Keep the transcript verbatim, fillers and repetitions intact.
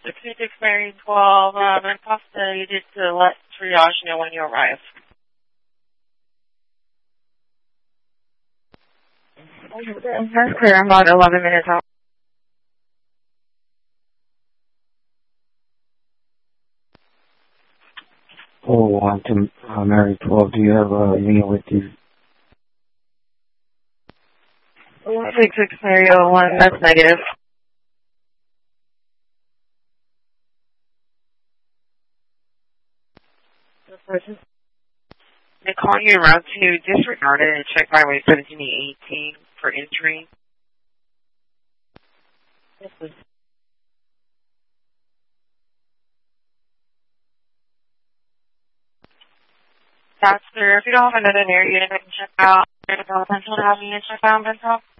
sixty-six Mary twelve, um, and Costa, you did to let triage know when you arrive. That's clear. I'm about eleven minutes out. Oh, one to uh, Mary twelve. Do you have a unit with you? sixty-six Mary oh one, that's negative. The person they call you around to disregard it and check byway seventeen eighteen for entry. Yes, please. That's there. If you don't have another near unit, I can check out. There's a potential to have units check out, Benton.